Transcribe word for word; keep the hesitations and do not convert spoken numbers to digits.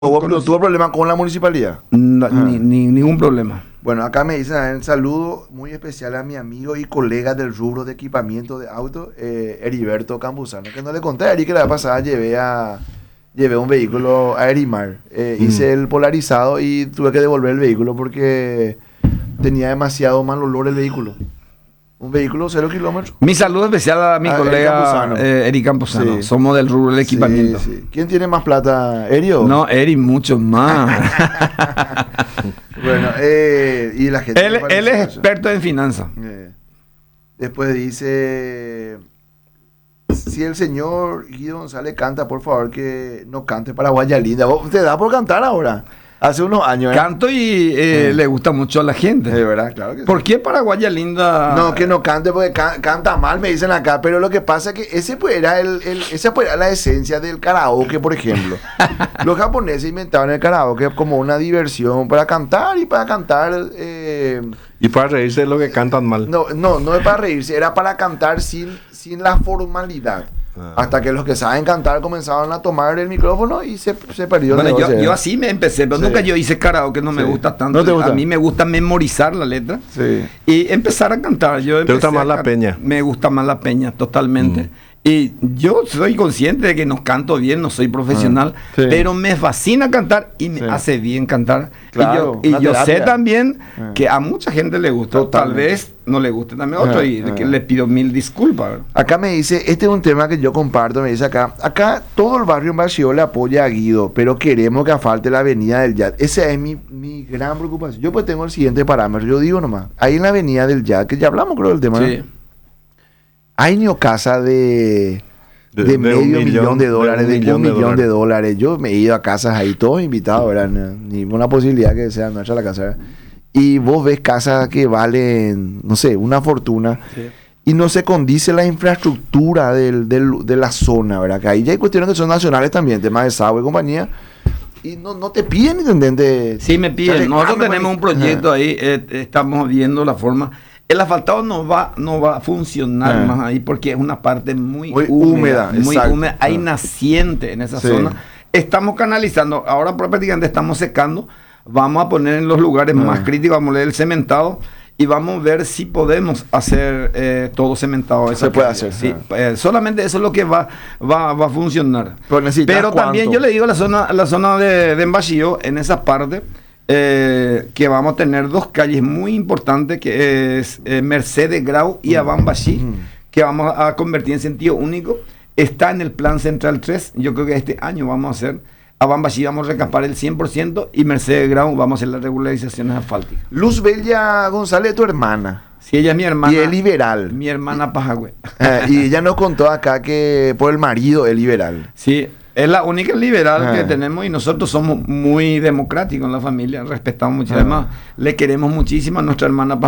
¿Vos no tuvo problema con la municipalidad? No, Ah. ni, ni- ningún problema. Bueno, acá me dicen un saludo muy especial a mi amigo y colega del rubro de equipamiento de auto, eh, Heriberto Campuzano, que no le conté a Eri que la vez pasada llevé a llevé un vehículo a Erimar. Eh, Mm. Hice el polarizado y tuve que devolver el vehículo porque tenía demasiado mal olor el vehículo. Un vehículo cero kilómetros. Mi saludo especial a mi Ah, Eric colega Campuzano. eh, Eric Campuzano. Sí. Somos del rubro del equipamiento. Sí, sí. ¿Quién tiene más plata, Eri o? No, Eric, mucho más. Bueno, eh, y la gente... él, él es experto en finanzas. Eh, después dice, si el señor Guido González canta, por favor que no cante Paraguaya Linda. ¿Vos te da por cantar ahora? Hace unos años, ¿eh? Canto y eh, Mm. le gusta mucho a la gente. De verdad, claro que sí. ¿Por qué Paraguaya Linda? No, que no cante porque ca- canta mal, me dicen acá, pero lo que pasa es que ese pues era el, el- esa pues era la esencia del karaoke, por ejemplo. Los japoneses inventaron el karaoke como una diversión para cantar y para cantar... eh, Y para reírse de lo que cantan mal. No, no, no es para reírse, era para cantar sin, sin la formalidad. Ah. Hasta que los que saben cantar comenzaron a tomar el micrófono y se, se perdió Bueno, el yo, negocio. yo así me empecé, pero Sí. nunca yo hice karaoke, no me Sí. gusta tanto. ¿No te gusta? A mí me gusta memorizar la letra Sí. y empezar a cantar. Yo ¿Te gusta empecé más a la can- peña? Me gusta más la peña, totalmente. Mm. Y yo soy consciente de que no canto bien, no soy profesional, Ah, sí. pero me fascina cantar y me Sí. hace bien cantar. Claro, y yo, y una yo sé terapia. también Ah. que a mucha gente le gusta, tal Totalmente. vez no le guste también a otro Ah, y ah. que le pido mil disculpas. ¿verdad? Acá me dice, este es un tema que yo comparto, me dice acá, acá todo el barrio en Barrio le apoya a Guido, pero queremos que falte la avenida del Yat. Esa es mi, mi gran preocupación. Yo pues tengo el siguiente parámetro, yo digo nomás, ahí en la avenida del Yat, que ya hablamos creo del tema, ¿no? Sí. Hay ni casa de... De- de, de medio un millón, millón- de de dólares, un de un millón millón, de de, dólares. dólares. Yo me he ido a casas ahí, todos invitados, ¿verdad? Ni una posibilidad que sea nuestra la casa, ¿verdad? Y vos ves casas que valen, no sé, una fortuna. Sí. Y no se condice la infraestructura del, del- de la zona, ¿verdad? Que ahí ya hay cuestiones que son nacionales también, temas de Sagua y compañía. Y no, no te piden, ¿entendés? Sí, me piden. Sale, Nosotros ah, me tenemos un voy- proyecto Ajá. ahí, eh, estamos viendo la forma. El asfaltado no va, no va a funcionar Ah. más ahí porque es una parte muy, Muy húmeda, húmeda, muy exacto. húmeda. Hay Ah. naciente en esa Sí. zona. Estamos canalizando, ahora prácticamente estamos secando. Vamos a poner en los lugares Ah. más críticos, vamos a leer el cementado y vamos a ver si podemos hacer eh, todo cementado. esa Se puede calle. hacer, Sí, ah. eh, solamente eso es lo que va, va, va a funcionar. Pero necesitas Pero también cuánto. yo le digo a la zona, la zona de, de Embachillo, en esa parte, eh, que vamos a tener dos calles muy importantes, que es eh, Mercedes Grau y Abambashi, Mm. que vamos a convertir en sentido único. Está en el plan central tres, yo creo que este año vamos a hacer. Abambashi vamos a recapar el cien por ciento y Mercedes Grau vamos a hacer las regularizaciones asfálticas. Luz Bella González, tu hermana. Si ella es mi hermana. Y es liberal. Mi hermana Pajagüe. Eh, y ella nos contó acá que por el marido es liberal. Sí, es la única liberal Ah. que tenemos y nosotros somos muy democráticos en la familia, respetamos mucho. Ah. Además, le queremos muchísimo a nuestra hermana